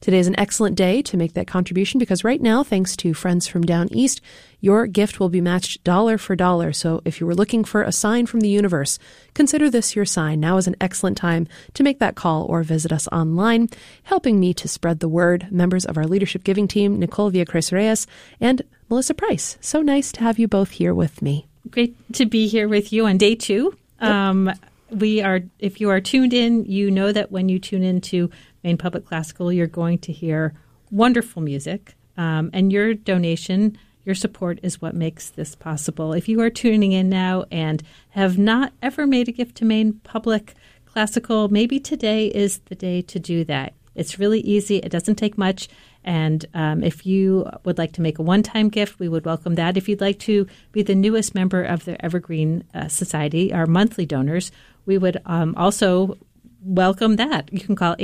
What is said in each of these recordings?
Today is an excellent day to make that contribution because right now, thanks to Friends from Down East, your gift will be matched dollar for dollar. So if you were looking for a sign from the universe, consider this your sign. Now is an excellent time to make that call or visit us online. Helping me to spread the word, members of our leadership giving team, Nicole Villacruz-Reyes and Melissa Price. So nice to have you both here with me. Great to be here with you on day 2. Yep. If you are tuned in, you know that when you tune into Maine Public Classical, you're going to hear wonderful music. And your donation, your support is what makes this possible. If you are tuning in now and have not ever made a gift to Maine Public Classical, maybe today is the day to do that. It's really easy. It doesn't take much. And if you would like to make a one-time gift, we would welcome that. If you'd like to be the newest member of the Evergreen Society, our monthly donors, we would also welcome that. You can call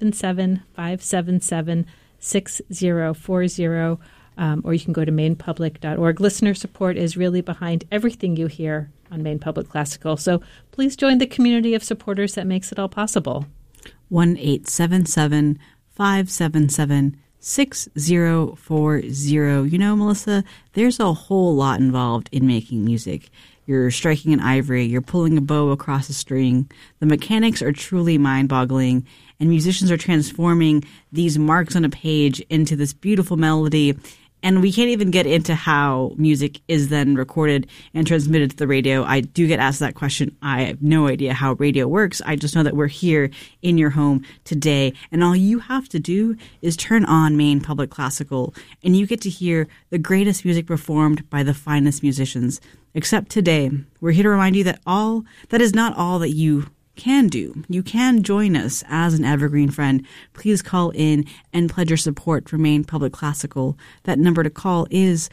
877-577-6040, or you can go to mainepublic.org. Listener support is really behind everything you hear on Maine Public Classical. So please join the community of supporters that makes it all possible. 1-877-577-6040. You know, Melissa, there's a whole lot involved in making music. You're striking an ivory, you're pulling a bow across a string. The mechanics are truly mind-boggling, and musicians are transforming these marks on a page into this beautiful melody. And we can't even get into how music is then recorded and transmitted to the radio. I do get asked that question. I have no idea how radio works. I just know that we're here in your home today. And all you have to do is turn on Maine Public Classical, and you get to hear the greatest music performed by the finest musicians. Except today, we're here to remind you that that is not all that you can do. You can join us as an Evergreen friend. Please call in and pledge your support for Maine Public Classical. That number to call is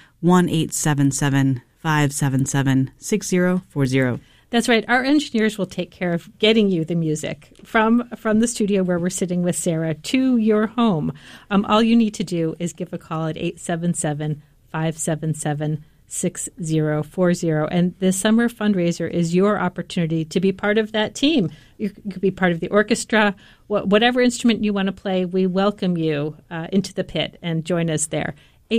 1-877-577-6040. That's right. Our engineers will take care of getting you the music from the studio where we're sitting with Sarah to your home. All you need to do is give a call at 877-577-6040. And the summer fundraiser is your opportunity to be part of that team. You could be part of the orchestra, whatever instrument you want to play. We welcome you into the pit and join us there.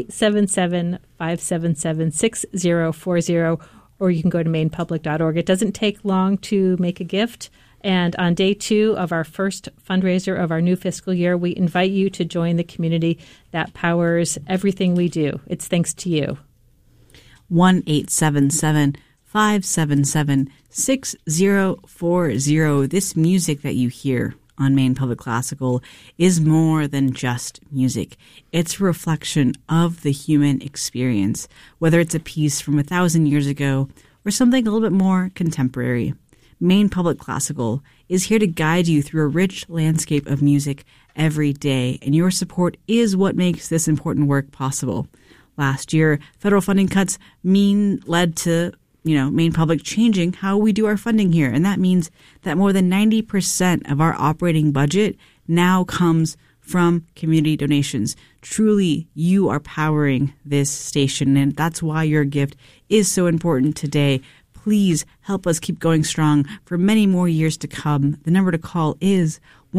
877-577-6040, or you can go to mainepublic.org. It doesn't take long to make a gift. And on day 2 of our first fundraiser of our new fiscal year, we invite you to join the community that powers everything we do. It's thanks to you. 1-877-577-6040. This music that you hear on Maine Public Classical is more than just music. It's a reflection of the human experience, whether it's a piece from 1,000 years ago or something a little bit more contemporary. Maine Public Classical is here to guide you through a rich landscape of music every day, and your support is what makes this important work possible. Last year, federal funding cuts led to, Maine Public changing how we do our funding here. And that means that more than 90% of our operating budget now comes from community donations. Truly, you are powering this station, and that's why your gift is so important today. Please help us keep going strong for many more years to come. The number to call is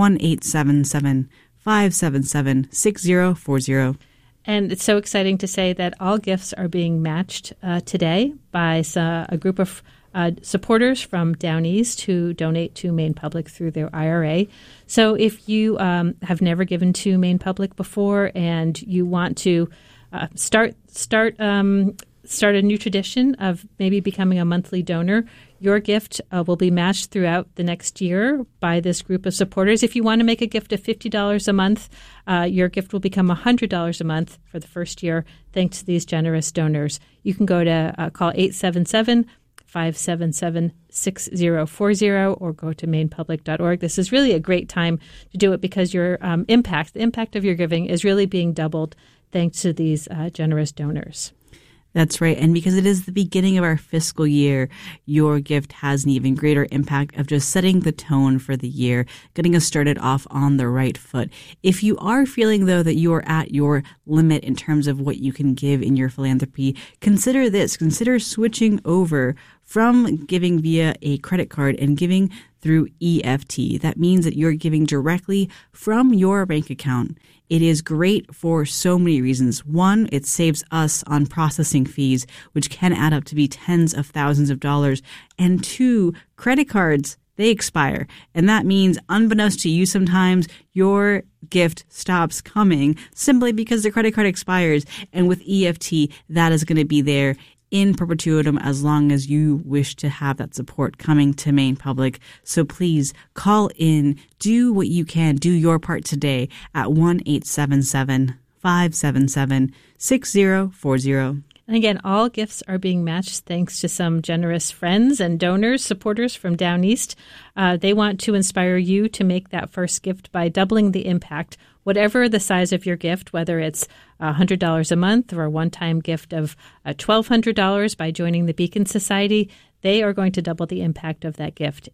1-877-577-6040. And it's so exciting to say that all gifts are being matched today by a group of supporters from Down East who donate to Maine Public through their IRA. So if you have never given to Maine Public before and you want to start a new tradition of maybe becoming a monthly donor, your gift will be matched throughout the next year by this group of supporters. If you want to make a gift of $50 a month, your gift will become $100 a month for the first year, thanks to these generous donors. You can go to call 877-577-6040 or go to mainepublic.org. This is really a great time to do it because the impact of your giving is really being doubled thanks to these generous donors. That's right. And because it is the beginning of our fiscal year, your gift has an even greater impact of just setting the tone for the year, getting us started off on the right foot. If you are feeling, though, that you are at your limit in terms of what you can give in your philanthropy, consider this. Consider switching over from giving via a credit card and giving through EFT. That means that you're giving directly from your bank account. It is great for so many reasons. One, it saves us on processing fees, which can add up to be tens of thousands of dollars. And two, credit cards, they expire. And that means, unbeknownst to you sometimes, your gift stops coming simply because the credit card expires. And with EFT, that is going to be there in perpetuitum as long as you wish to have that support coming to Maine Public. So please call in, do what you can, do your part today at 1-877-577-6040. And again, all gifts are being matched thanks to some generous friends and donors, supporters from Down East. They want to inspire you to make that first gift by doubling the impact, whatever the size of your gift, whether it's $100 a month or a one-time gift of $1,200 by joining the Beacon Society. They are going to double the impact of that gift.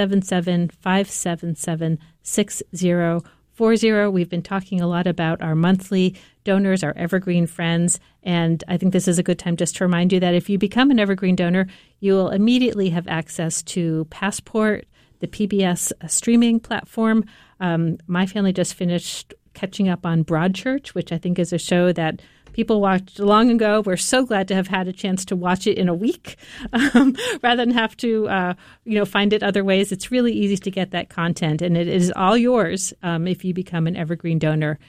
877-577-6040. We've been talking a lot about our monthly donors, our Evergreen friends, and I think this is a good time just to remind you that if you become an Evergreen donor, you will immediately have access to Passport, the PBS streaming platform. My family just finished catching up on Broadchurch, which I think is a show that people watched long ago. We're so glad to have had a chance to watch it in a week rather than have to find it other ways. It's really easy to get that content, and it is all yours if you become an Evergreen donor.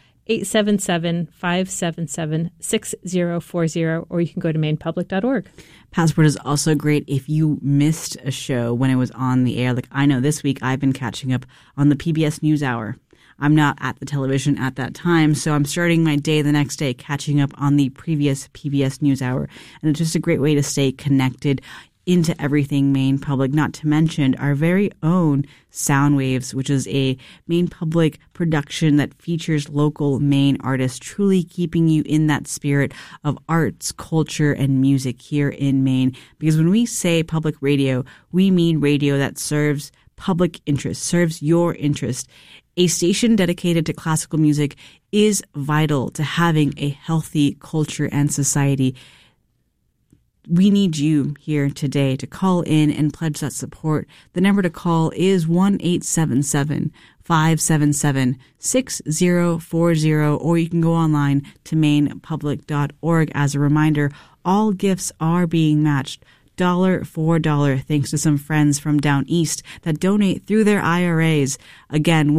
877-577-6040, or you can go to mainepublic.org. Passport is also great if you missed a show when it was on the air. Like I know this week I've been catching up on the PBS NewsHour. I'm not at the television at that time, so I'm starting my day the next day catching up on the previous PBS NewsHour. And it's just a great way to stay connected into everything Maine Public, not to mention our very own Soundwaves, which is a Maine Public production that features local Maine artists, truly keeping you in that spirit of arts, culture, and music here in Maine. Because when we say public radio, we mean radio that serves public interest, serves your interest. A station dedicated to classical music is vital to having a healthy culture and society. We need you here today to call in and pledge that support. The number to call is 1-877-577-6040, or you can go online to mainepublic.org. As a reminder, all gifts are being matched dollar for dollar thanks to some friends from Down East that donate through their IRAs. Again,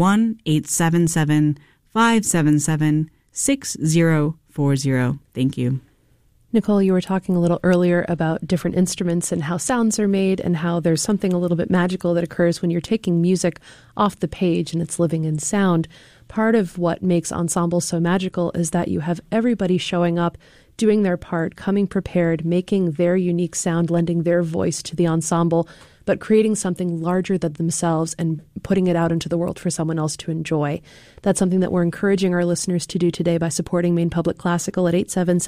1-877-577-6040. Thank you. Nicole, you were talking a little earlier about different instruments and how sounds are made and how there's something a little bit magical that occurs when you're taking music off the page and it's living in sound. Part of what makes ensembles so magical is that you have everybody showing up, doing their part, coming prepared, making their unique sound, lending their voice to the ensemble, but creating something larger than themselves and putting it out into the world for someone else to enjoy. That's something that we're encouraging our listeners to do today by supporting Maine Public Classical at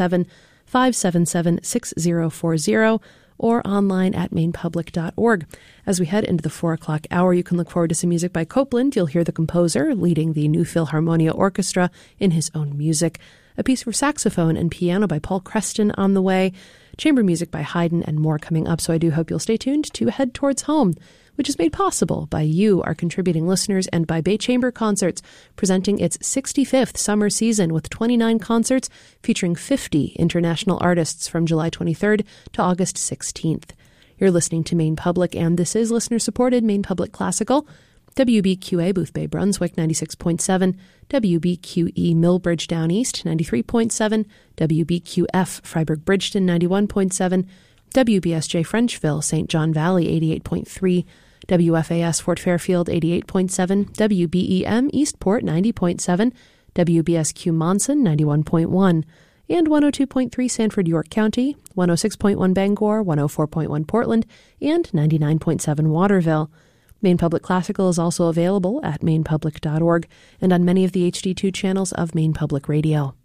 877-577-6040 or online at mainepublic.org. As we head into the 4 o'clock hour, you can look forward to some music by Copeland. You'll hear the composer leading the New Philharmonia Orchestra in his own music. A piece for saxophone and piano by Paul Creston on the way. Chamber music by Haydn and more coming up. So I do hope you'll stay tuned to Head Towards Home, which is made possible by you, our contributing listeners, and by Bay Chamber Concerts, presenting its 65th summer season with 29 concerts featuring 50 international artists from July 23rd to August 16th. You're listening to Maine Public, and this is listener-supported Maine Public Classical. WBQA Boothbay Brunswick 96.7, WBQE Millbridge Down East 93.7, WBQF Freiburg Bridgeton 91.7, WBSJ Frenchville St. John Valley 88.3, WFAS Fort Fairfield 88.7, WBEM Eastport 90.7, WBSQ Monson 91.1, and 102.3 Sanford York County, 106.1 Bangor, 104.1 Portland, and 99.7 Waterville. Maine Public Classical is also available at mainepublic.org and on many of the HD2 channels of Maine Public Radio.